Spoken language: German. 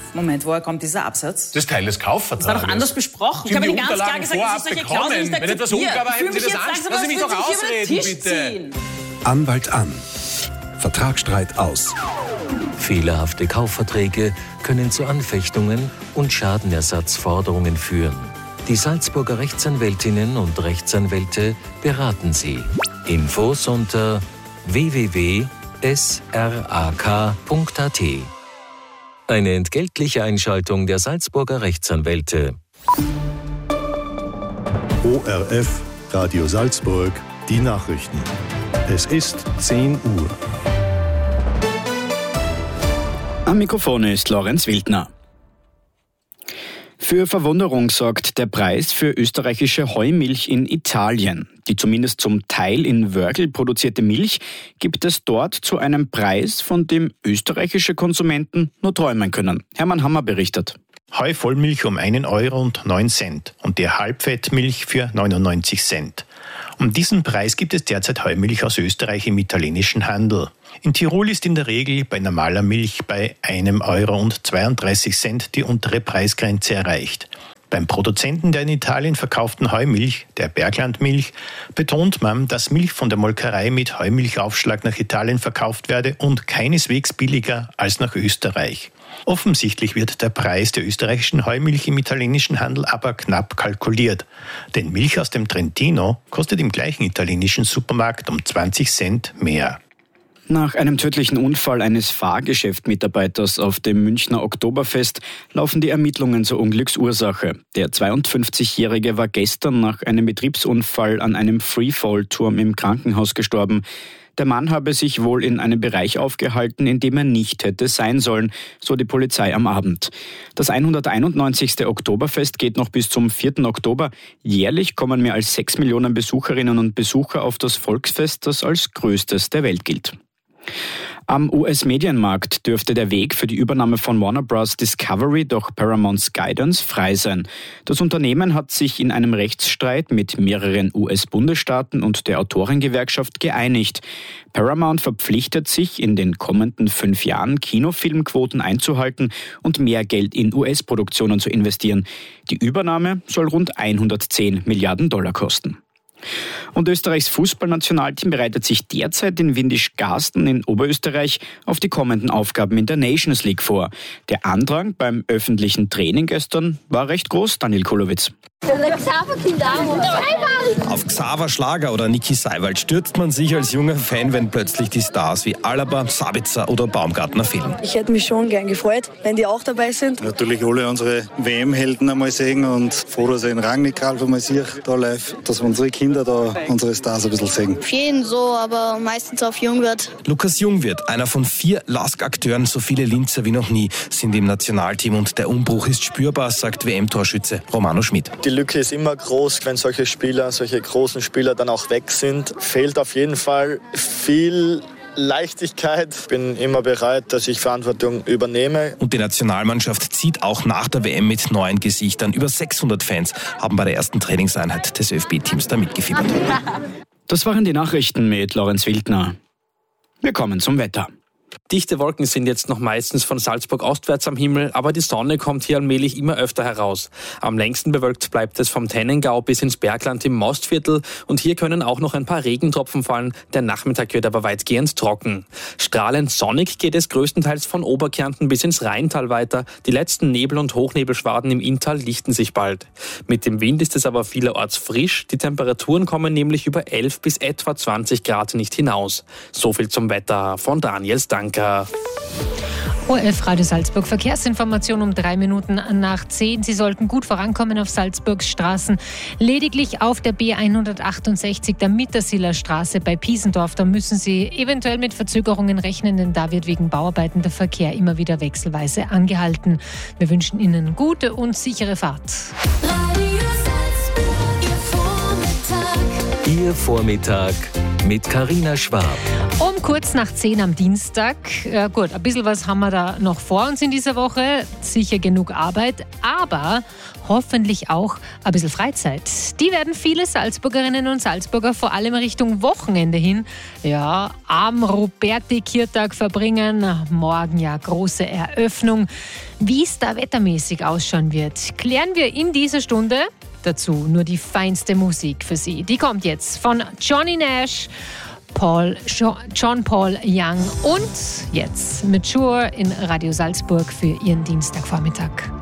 Moment, woher kommt dieser Absatz? Das ist Teil des Kaufvertrages. Das war doch anders besprochen. Ich habe Ihnen die ganz klar Unterlagen gesagt, dass ich solche Klauseln nicht Wenn etwas unklar war, hätten Sie das ansprechen. Lassen Sie mich doch ausreden, bitte. Anwalt an. Vertragsstreit aus. Fehlerhafte Kaufverträge können zu Anfechtungen und Schadenersatzforderungen führen. Die Salzburger Rechtsanwältinnen und Rechtsanwälte beraten Sie. Infos unter www.srak.at. Eine entgeltliche Einschaltung der Salzburger Rechtsanwälte. ORF, Radio Salzburg, die Nachrichten. Es ist 10 Uhr. Am Mikrofon ist Lorenz Wildner. Für Verwunderung sorgt der Preis für österreichische Heumilch in Italien. Die zumindest zum Teil in Wörgl produzierte Milch gibt es dort zu einem Preis, von dem österreichische Konsumenten nur träumen können. Hermann Hammer berichtet. Heuvollmilch um 1,09 € und die Halbfettmilch für 99 Cent. Um diesen Preis gibt es derzeit Heumilch aus Österreich im italienischen Handel. In Tirol ist in der Regel bei normaler Milch bei 1,32 € die untere Preisgrenze erreicht. Beim Produzenten der in Italien verkauften Heumilch, der Berglandmilch, betont man, dass Milch von der Molkerei mit Heumilchaufschlag nach Italien verkauft werde und keineswegs billiger als nach Österreich. Offensichtlich wird der Preis der österreichischen Heumilch im italienischen Handel aber knapp kalkuliert. Denn Milch aus dem Trentino kostet im gleichen italienischen Supermarkt um 20 Cent mehr. Nach einem tödlichen Unfall eines Fahrgeschäftmitarbeiters auf dem Münchner Oktoberfest laufen die Ermittlungen zur Unglücksursache. Der 52-Jährige war gestern nach einem Betriebsunfall an einem Freefall-Turm im Krankenhaus gestorben. Der Mann habe sich wohl in einem Bereich aufgehalten, in dem er nicht hätte sein sollen, so die Polizei am Abend. Das 191. Oktoberfest geht noch bis zum 4. Oktober. Jährlich kommen mehr als 6 Millionen Besucherinnen und Besucher auf das Volksfest, das als größtes der Welt gilt. Am US-Medienmarkt dürfte der Weg für die Übernahme von Warner Bros. Discovery durch Paramount Skydance frei sein. Das Unternehmen hat sich in einem Rechtsstreit mit mehreren US-Bundesstaaten und der Autorengewerkschaft geeinigt. Paramount verpflichtet sich, in den kommenden 5 Jahren Kinofilmquoten einzuhalten und mehr Geld in US-Produktionen zu investieren. Die Übernahme soll rund 110 Milliarden Dollar kosten. Und Österreichs Fußballnationalteam bereitet sich derzeit in Windisch-Garsten in Oberösterreich auf die kommenden Aufgaben in der Nations League vor. Der Andrang beim öffentlichen Training gestern war recht groß, Daniel Kulowitz. Auf Xaver Schlager oder Niki Seiwald stürzt man sich als junger Fan, wenn plötzlich die Stars wie Alaba, Sabitzer oder Baumgartner fehlen. Ich hätte mich schon gern gefreut, wenn die auch dabei sind. Natürlich alle unsere WM-Helden einmal sehen und froh, dass ich den Rangnick Ralf einmal sehe, da live, dass wir unsere Kinder da, unsere Stars ein bisschen sehen. Auf jeden so, aber meistens auf Jungwirth. Lukas Jungwirth, einer von 4 LASK-Akteuren, so viele Linzer wie noch nie, sind im Nationalteam und der Umbruch ist spürbar, sagt WM-Torschütze Romano Schmid. Die Lücke ist immer groß, wenn solche Spieler, solche großen Spieler dann auch weg sind. Fehlt auf jeden Fall viel Leichtigkeit. Ich bin immer bereit, dass ich Verantwortung übernehme. Und die Nationalmannschaft zieht auch nach der WM mit neuen Gesichtern. Über 600 Fans haben bei der ersten Trainingseinheit des ÖFB-Teams da mitgefiebert. Das waren die Nachrichten mit Lorenz Wildner. Wir kommen zum Wetter. Dichte Wolken sind jetzt noch meistens von Salzburg ostwärts am Himmel, aber die Sonne kommt hier allmählich immer öfter heraus. Am längsten bewölkt bleibt es vom Tennengau bis ins Bergland im Mostviertel und hier können auch noch ein paar Regentropfen fallen. Der Nachmittag wird aber weitgehend trocken. Strahlend sonnig geht es größtenteils von Oberkärnten bis ins Rheintal weiter. Die letzten Nebel- und Hochnebelschwaden im Inntal lichten sich bald. Mit dem Wind ist es aber vielerorts frisch. Die Temperaturen kommen nämlich über 11 bis etwa 20 Grad nicht hinaus. So viel zum Wetter von Daniel Stanker. ORF Radio Salzburg Verkehrsinformation um 3 Minuten nach 10. Sie sollten gut vorankommen auf Salzburgs Straßen. Lediglich auf der B168, der Mittersiler Straße bei Piesendorf, da müssen Sie eventuell mit Verzögerungen rechnen, denn da wird wegen Bauarbeiten der Verkehr immer wieder wechselweise angehalten. Wir wünschen Ihnen gute und sichere Fahrt. Ihr Vormittag mit Carina Schwab. Um kurz nach 10 am Dienstag. Gut, ein bisschen was haben wir da noch vor uns in dieser Woche. Sicher genug Arbeit, aber hoffentlich auch ein bisschen Freizeit. Die werden viele Salzburgerinnen und Salzburger vor allem Richtung Wochenende hin am Roberti-Kirtag verbringen. Morgen große Eröffnung. Wie es da wettermäßig ausschauen wird, klären wir in dieser Stunde. Dazu nur die feinste Musik für Sie. Die kommt jetzt von Johnny Nash, John Paul Young und jetzt Mature in Radio Salzburg für Ihren Dienstagvormittag.